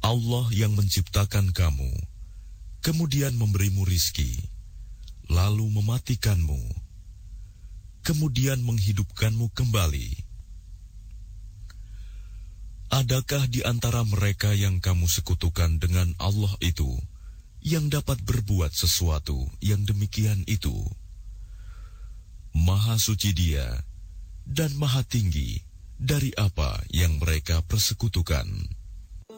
Allah yang menciptakan kamu, kemudian memberimu rizki, lalu mematikanmu, kemudian menghidupkanmu kembali. Adakah di antara mereka yang kamu sekutukan dengan Allah itu, yang dapat berbuat sesuatu yang demikian itu? Maha suci Dia, dan maha tinggi dari apa yang mereka persekutukan.